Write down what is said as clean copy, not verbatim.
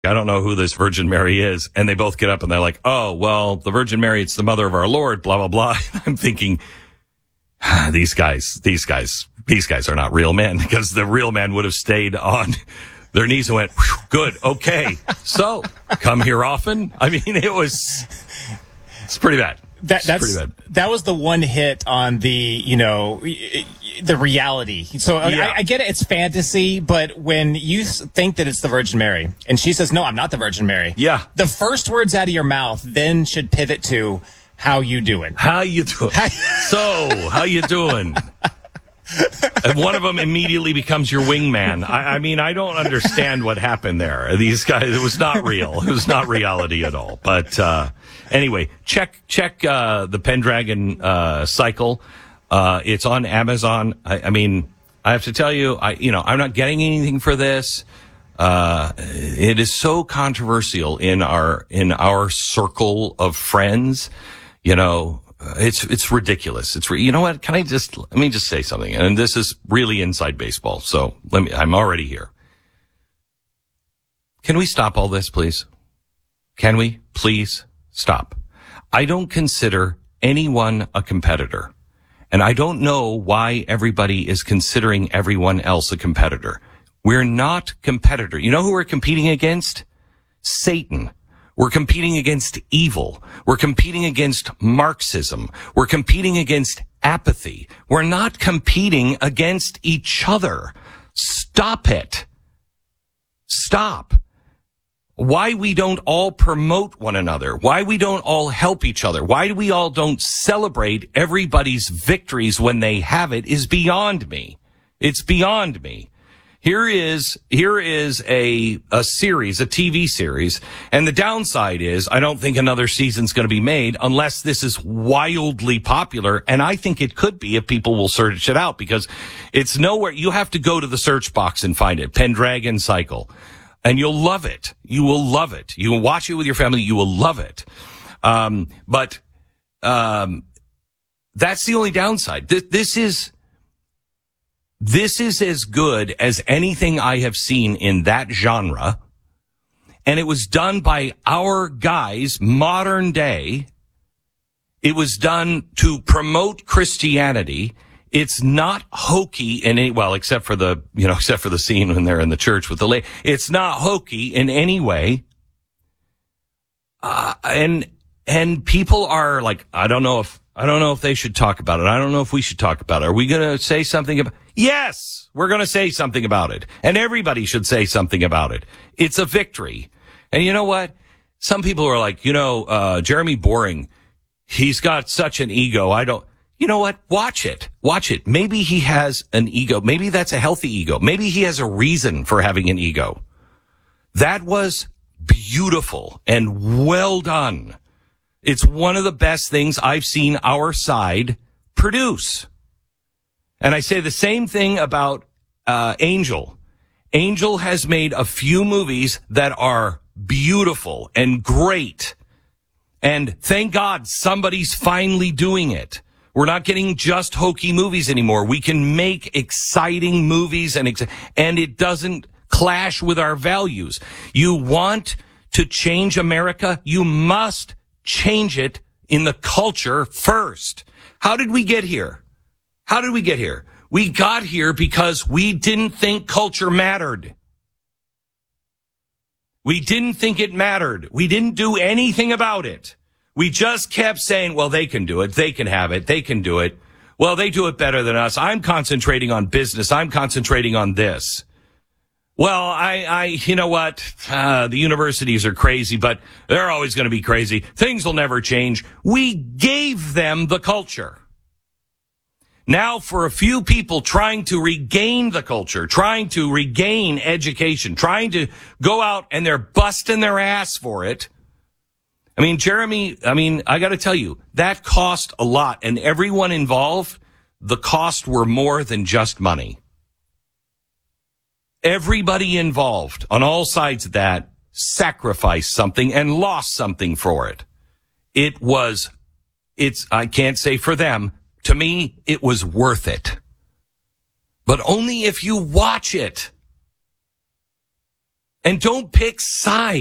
I don't know who this Virgin Mary is. And they both get up and they're like, oh, well, the Virgin Mary, it's the mother of our Lord, blah, blah, blah. I'm thinking, these guys are not real men, because the real men would have stayed on their knees and went, good, okay. So come here often. I mean, it's pretty bad. That was the one hit on the, the reality. So yeah. I get it. It's fantasy, but when you think that it's the Virgin Mary and she says, no, I'm not the Virgin Mary. Yeah. The first words out of your mouth then should pivot to how you doing. How you doing? So how you doing? And one of them immediately becomes your wingman. I mean, I don't understand what happened there. These guys, it was not real. It was not reality at all. But anyway, check the Pendragon cycle. It's on Amazon. I mean, I have to tell you, I'm not getting anything for this. It is so controversial in our circle of friends. It's ridiculous. You know what? Let me just say something. And this is really inside baseball. So I'm already here. Can we stop all this, please? Can we please stop? I don't consider anyone a competitor. And I don't know why everybody is considering everyone else a competitor. We're not competitor. You know who we're competing against? Satan. We're competing against evil. We're competing against Marxism. We're competing against apathy. We're not competing against each other. Stop it. Stop. Why we don't all promote one another. Why we don't all help each other. Why we all don't celebrate everybody's victories when they have it is beyond me. It's beyond me. Here is a series, a TV series, and the downside is I don't think another season's going to be made unless this is wildly popular, and I think it could be if people will search it out, because it's nowhere. You have to go to the search box and find it, Pendragon Cycle, and you'll love it. You will love it. You will watch it with your family. You will love it. But that's the only downside. This is as good as anything I have seen in that genre. And it was done by our guys, modern day. It was done to promote Christianity. It's not hokey in any, well, except for the scene when they're in the church with the lady. It's not hokey in any way. And people are like, I don't know if they should talk about it. I don't know if we should talk about it. Are we going to say something about? Yes, we're going to say something about it. And everybody should say something about it. It's a victory. And you know what? Some people are like, Jeremy Boring, he's got such an ego. You know what? Watch it. Maybe he has an ego. Maybe that's a healthy ego. Maybe he has a reason for having an ego. That was beautiful and well done. It's one of the best things I've seen our side produce. And I say the same thing about Angel. Angel has made a few movies that are beautiful and great. And thank God somebody's finally doing it. We're not getting just hokey movies anymore. We can make exciting movies and it doesn't clash with our values. You want to change America? You must change it in the culture first. How did we get here? We got here because we didn't think culture mattered. We didn't think it mattered. We didn't do anything about it. We just kept saying, well, they can do it. They can have it. They can do it. Well, they do it better than us. I'm concentrating on business. I'm concentrating on this. Well, you know what? The universities are crazy, but they're always going to be crazy. Things will never change. We gave them the culture. Now, for a few people trying to regain the culture, trying to regain education, trying to go out and they're busting their ass for it. I mean, Jeremy, I got to tell you, that cost a lot. And everyone involved, the cost were more than just money. Everybody involved on all sides of that sacrificed something and lost something for it. I can't say for them. To me, it was worth it. But only if you watch it. and don't pick sides.